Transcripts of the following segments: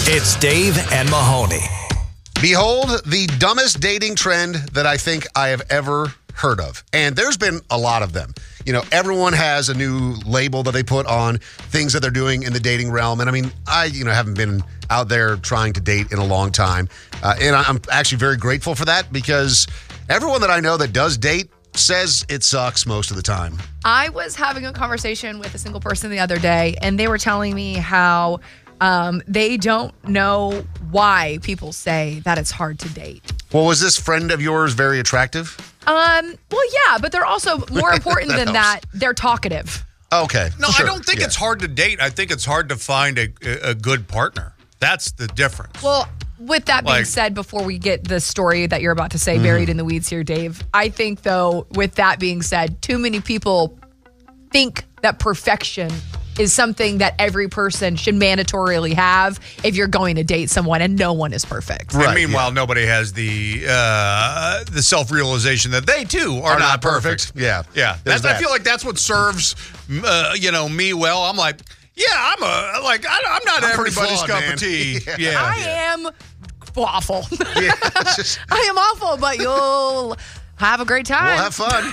It's Dave and Mahoney. Behold the dumbest dating trend that I think I have ever heard of. And there's been a lot of them. You know, everyone has a new label that they put on things that they're doing in the dating realm. And I mean, I haven't been out there trying to date in a long time. And I'm actually very grateful for that because everyone that I know that does date says it sucks most of the time. I was having a conversation with a single person the other day, and they were telling me how they don't know why people say that it's hard to date. Well, was this friend of yours very attractive? Well, yeah, but they're also more important than that. They're talkative. Okay. No, sure. I don't think it's hard to date. I think it's hard to find a good partner. That's the difference. Well, with that being said, before we get the story that you're about to say buried in the weeds here, Dave, I think, though, with that being said, too many people think that perfection is something that every person should mandatorily have if you're going to date someone, and no one is perfect. Right, and meanwhile, nobody has the self-realization that they, too, are not perfect. Yeah. Yeah. I feel like that's what serves, me well. I'm like, yeah, I'm not everybody's cup of tea. Yeah. I am awful. Yeah, I am awful, but you'll have a great time. We'll have fun.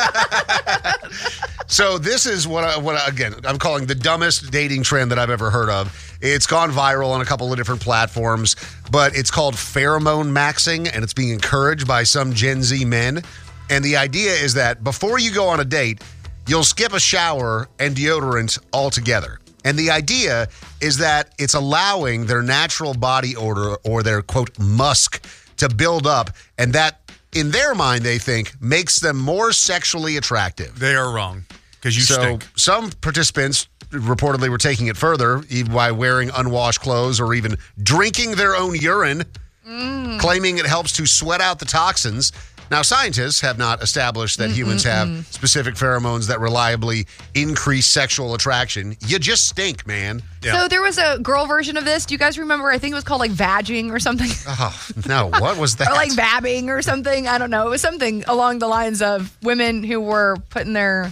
So this is what I'm calling the dumbest dating trend that I've ever heard of. It's gone viral on a couple of different platforms, but it's called pheromone maxing, and it's being encouraged by some Gen Z men. And the idea is that before you go on a date, you'll skip a shower and deodorant altogether. And the idea is that it's allowing their natural body odor or their, quote, musk to build up, and that, in their mind, they think, makes them more sexually attractive. They are wrong, because you stink. Some participants reportedly were taking it further by wearing unwashed clothes or even drinking their own urine, claiming it helps to sweat out the toxins. Now, scientists have not established that humans have specific pheromones that reliably increase sexual attraction. You just stink, man. Yeah. So there was a girl version of this. Do you guys remember? I think it was called like vagging or something. Oh, no. What was that? Or like vabbing or something. I don't know. It was something along the lines of women who were putting their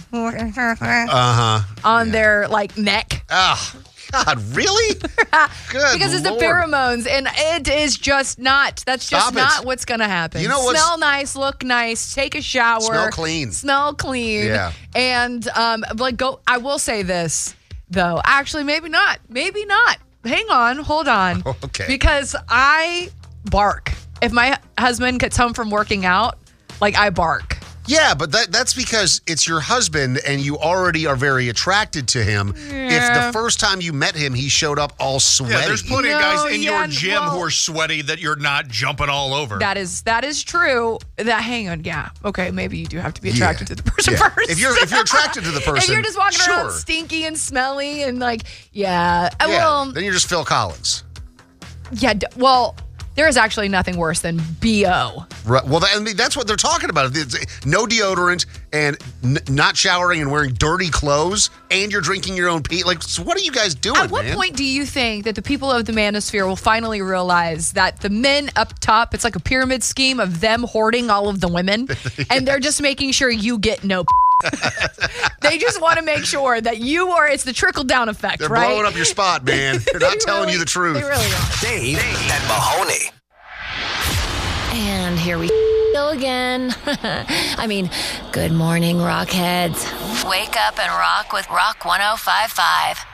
on their like neck. Oh, God, really? Good because it's the pheromones, and it is just not. That's just not what's going to happen. You know what? Smell nice, look nice, take a shower, smell clean. Yeah. And I will say this though. Actually, maybe not. Hang on, hold on. Okay. Because I bark if my husband gets home from working out. Like I bark. Yeah, but that's because it's your husband and you already are very attracted to him. Yeah. If the first time you met him, he showed up all sweaty. Yeah, there's plenty of guys in your gym who are sweaty that you're not jumping all over. That is true. Hang on, yeah. Okay, maybe you do have to be attracted to the person first. If you're attracted to the person, if you're just walking around stinky and smelly and like, then you're just Phil Collins. Yeah, well, there is actually nothing worse than BO. Right. Well, that's what they're talking about. It's no deodorant and not showering and wearing dirty clothes, and you're drinking your own pee. Like, so what are you guys doing, At what point do you think that the people of the manosphere will finally realize that the men up top, it's like a pyramid scheme of them hoarding all of the women, and they're just making sure you get no They just want to make sure that it's the trickle-down effect, They're right? blowing up your spot, man. They're not telling you the truth. They really are. Dave and Mahoney. And here we go again. I mean, good morning, Rockheads. Wake up and rock with Rock 105.5.